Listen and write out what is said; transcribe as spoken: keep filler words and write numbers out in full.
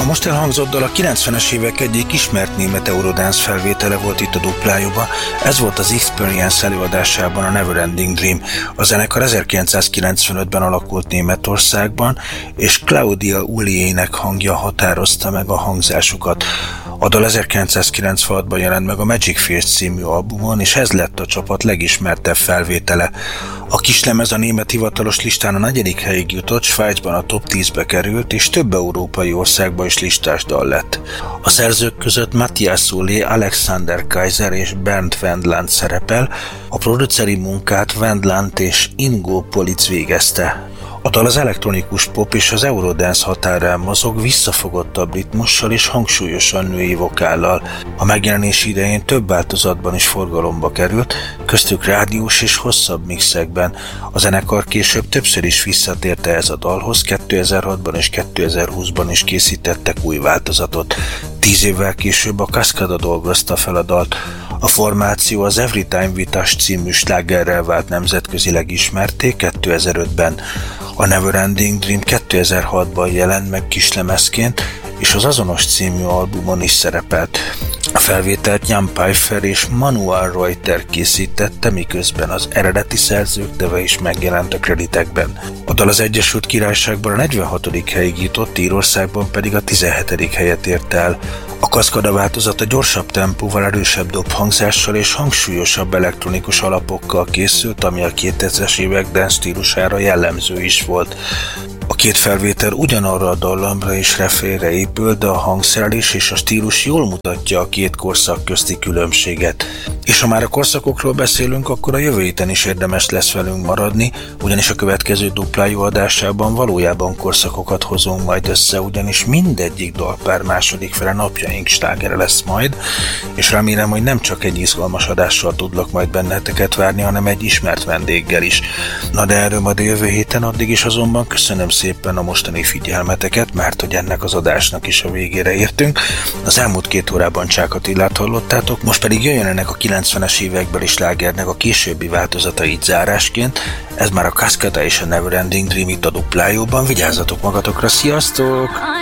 A most elhangzott dal a kilencvenes évek egyik ismert német Eurodance felvétele volt itt a Duplájúban. Ez volt az Experience előadásában a Neverending Dream. A zenekar ezerkilencszázkilencvenötben alakult Németországban, és Claudia Ulliének hangja határozta meg a hangzásukat. A dal ezerkilencszázkilencvenhatban jelent meg a Magic Fish című albumon, és ez lett a csapat legismertebb felvétele. A kislemez a német hivatalos listán a negyedik helyig jutott, Svájcban a top tízbe került, és több európai országban is listás dal lett. A szerzők között Matthias Ulli, Alexander Kaiser és Bernd Wendland szerepel, a produceri munkát Wendland és Ingo Politz végezte. A dal az elektronikus pop és az Eurodance határán mozog, visszafogottabb ritmussal és hangsúlyosan női vokállal. A megjelenés idején több változatban is forgalomba került, köztük rádiós és hosszabb mixekben. A zenekar később többször is visszatért ez a dalhoz, kétezer-hatban és kétezer-húszban is készítettek új változatot. Tíz évvel később a Cascada dolgozta fel a dalt. A formáció az Every Time We Touch című slágerrel vált nemzetközileg ismertté kétezer-ötben. A Neverending Dream kétezer-hatban jelent meg kislemezként, és az azonos című albumon is szerepelt. A felvételt Jan Pfeiffer és Manuel Reuter készítette, miközben az eredeti szerzők neve is megjelent a kreditekben. A dal az Egyesült Királyságban a negyvenhatodik helyig jutott, Írországban pedig a tizenhetedik helyet ért el. A Cascada változata gyorsabb tempóval, erősebb dobhangzással és hangsúlyosabb elektronikus alapokkal készült, ami a kétezres évek dance stílusára jellemző is volt. A két felvétel ugyanarra a dallamra és refrénre épül, de a hangszerelés és a stílus jól mutatja a két korszak közti különbséget. És ha már a korszakokról beszélünk, akkor a jövő héten is érdemes lesz velünk maradni, ugyanis a következő Duplájú adásában valójában korszakokat hozunk majd össze, ugyanis mindegyik dalpár második fele napjaink slágere lesz majd, és remélem, hogy nem csak egy izgalmas adással tudlak majd benneteket várni, hanem egy ismert vendéggel is. Na de erről majd a jövő héten, addig is azonban köszönöm szépen a mostani figyelmeteket, mert hogy ennek az adásnak is a végére értünk. Az elmúlt két órában Csák Attilát hallottátok, most pedig jöjjön ennek a kilencvenes évekbeli slágernek a későbbi változata így zárásként. Ez már a Cascada és a Neverending Dream itt a Duplájúban. Vigyázzatok magatokra, sziasztok!